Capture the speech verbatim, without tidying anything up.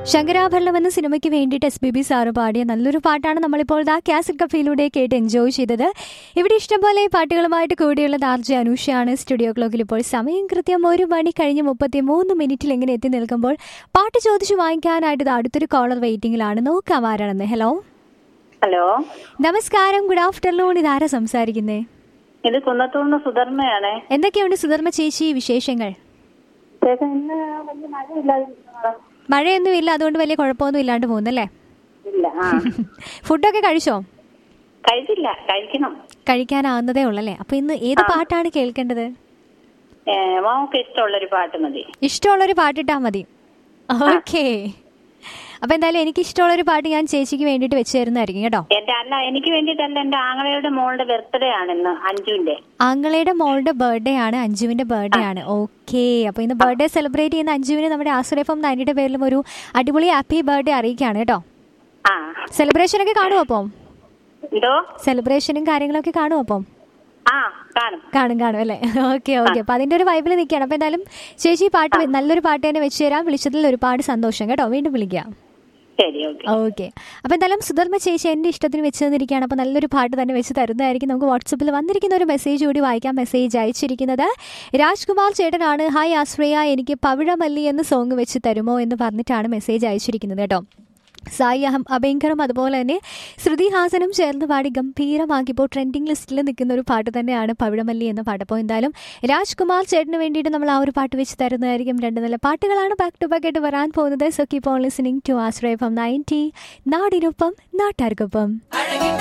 ശങ്കരാഭരണം എന്ന സിനിമയ്ക്ക് വേണ്ടിയിട്ട് എസ് ബി ബി സാറ് പാടിയ നല്ലൊരു പാട്ടാണ് നമ്മളിപ്പോൾ ദാ കാസറ്റ് കഫയിലൂടെ കേട്ട് എൻജോയ് ചെയ്തത്. ഇവിടെ ഇഷ്ടംപോലെ പാട്ടുകളുമായിട്ട് കൂടിയുള്ളത് ആർ ജെ അനൂഷയാണ്. സ്റ്റുഡിയോ ക്ലോക്കിൽ ഇപ്പോൾ സമയം കൃത്യം ഒരു മണി കഴിഞ്ഞ് മുപ്പത്തി മൂന്ന് മിനിറ്റിൽ ഇങ്ങനെ എത്തി നിൽക്കുമ്പോൾ പാട്ട് ചോദിച്ചു വാങ്ങിക്കാനായിട്ട് അടുത്തൊരു കോളർ വെയിറ്റിംഗിലാണ്. നോക്കാം ആരാണെന്ന്. ഹലോ ഹലോ, നമസ്കാരം, ഗുഡ് ആഫ്റ്റർനൂൺ. ഇതാരാ സംസാരിക്കുന്നേ? ഇത് കുന്നത്തൂർന്ന് സുധർമ്മയാണ്. എന്തൊക്കെയുണ്ട് സുധർമ്മ ചേച്ചി വിശേഷങ്ങൾ? മഴയൊന്നും ഇല്ല, അതുകൊണ്ട് വലിയ കുഴപ്പമൊന്നും ഇല്ലാണ്ട് പോകുന്നല്ലേ? ഇല്ല. ഫുഡൊക്കെ കഴിച്ചോ? കഴിച്ചില്ല, കഴിക്കണം. കഴിക്കാനാവുന്നതേ ഉള്ളല്ലേ. അപ്പൊ ഇന്ന് ഏത് പാട്ടാണ് കേൾക്കേണ്ടത്? മോക്ക് ഇഷ്ടമുള്ളൊരു പാട്ട് മതി. ഇഷ്ടമുള്ളൊരു പാട്ടിട്ടാ മതി. ഓക്കേ, അപ്പൊ എന്തായാലും എനിക്ക് ഇഷ്ടമുള്ളൊരു പാട്ട് ഞാൻ ചേച്ചിക്ക് വേണ്ടിട്ട് വെച്ച് തരുന്നതായിരിക്കും കേട്ടോ. എന്റെ അല്ല, എനിക്ക് വേണ്ടിട്ടല്ല, എന്റെ ആങ്ങളയുടെ മോളുടെ ബർത്ത്ഡേ ആണ് ഇന്ന്, അഞ്ജുവിന്റെ. ആങ്ങളയുടെ മോളുടെ ബർത്ത്ഡേ ആണ്, അഞ്ജുവിന്റെ ബർത്ത്ഡേ ആണ്. ഓക്കെ, അപ്പൊ ഇന്ന് ബർത്ത്ഡേ സെലിബ്രേറ്റ് ചെയ്യുന്ന അഞ്ജുവിന് നമ്മുടെ ആശ്രയഫം നയൻറ്റിയുടെ പേരിലും ഒരു അടിപൊളി ഹാപ്പി ബർത്ത്ഡേ അറിയിക്കാണ് കേട്ടോ. സെലിബ്രേഷൻ ഒക്കെ കാണും അപ്പം? എന്തോ സെലിബ്രേഷനും കാര്യങ്ങളൊക്കെ കാണും അപ്പം? കാണും കാണും കാണും അല്ലേ? ഓക്കെ ഓക്കെ, അപ്പൊ അതിന്റെ ഒരു വൈബിൽ നിൽക്കുകയാണ്. അപ്പൊ എന്തായാലും ചേച്ചി പാട്ട് നല്ലൊരു പാട്ട് തന്നെ വെച്ച് തരാം. വിളിച്ചതിൽ ഒരുപാട് സന്തോഷം കേട്ടോ. വീണ്ടും വിളിക്കാം. ഓക്കെ, അപ്പൊ എന്തായാലും സുധർമ്മ ചേച്ചി എന്റെ ഇഷ്ടത്തിന് വെച്ച് തന്നിരിക്കുകയാണ്. അപ്പൊ നല്ലൊരു പാട്ട് തന്നെ വെച്ച് തരുന്നതായിരിക്കും. നമുക്ക് വാട്സപ്പിൽ വന്നിരിക്കുന്ന ഒരു മെസ്സേജ് കൂടി വായിക്കാം. മെസ്സേജ് അയച്ചിരിക്കുന്നത് രാജ്കുമാർ ചേട്ടനാണ്. ഹായ് ആശ്രയ, എനിക്ക് പവിഴമല്ലി എന്ന സോങ് വെച്ച് തരുമോ എന്ന് പറഞ്ഞിട്ടാണ് മെസ്സേജ് അയച്ചിരിക്കുന്നത് കേട്ടോ. സായി അഹം അഭയങ്കറും അതുപോലെ തന്നെ ശ്രുതി ഹാസനും ചേർന്ന് പാടി ഗംഭീരമാക്കിയപ്പോൾ ട്രെൻഡിങ് ലിസ്റ്റിൽ നിൽക്കുന്ന ഒരു പാട്ട് തന്നെയാണ് പവിഴമല്ലി എന്ന പാട്ട്. അപ്പോൾ എന്തായാലും രാജ്കുമാർ ചേട്ടന് വേണ്ടിയിട്ട് നമ്മൾ ആ ഒരു പാട്ട് വെച്ച് തരുന്നതായിരിക്കും. രണ്ട് നല്ല പാട്ടുകളാണ് ബാക്ക് ടു ബാക്ക് ആയിട്ട് വരാൻ പോകുന്നത്. So keep on listening to Ashraya F M ninety, നാടിനൊപ്പം നാട്ടാർക്കൊപ്പം.